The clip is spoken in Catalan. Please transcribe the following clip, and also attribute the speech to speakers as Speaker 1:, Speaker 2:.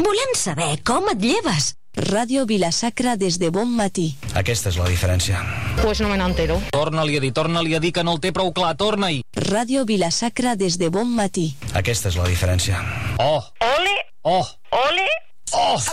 Speaker 1: Volem saber com et lleves.
Speaker 2: Ràdio Vila-sacra des de bon matí.
Speaker 3: Aquesta és la diferència.
Speaker 4: Pues no me n'entero.
Speaker 5: Torna-li a dir que no el té prou clar, torna-hi.
Speaker 2: Ràdio Vila-sacra des de bon matí.
Speaker 3: Aquesta és la diferència.
Speaker 5: Oh!
Speaker 4: Ole!
Speaker 5: Oh!
Speaker 4: Ole!
Speaker 5: Oh!